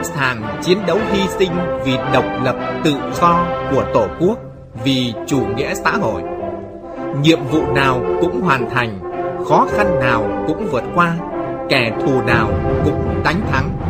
sẵn sàng chiến đấu hy sinh vì độc lập tự do của Tổ quốc, vì chủ nghĩa xã hội. Nhiệm vụ nào cũng hoàn thành, khó khăn nào cũng vượt qua, kẻ thù nào cũng đánh thắng.